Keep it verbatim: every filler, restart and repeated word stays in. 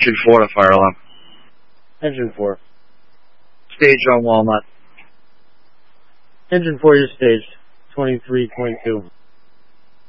Engine four to fire alarm. Engine four. Stage on Walnut. Engine four, you're staged. twenty-three point two.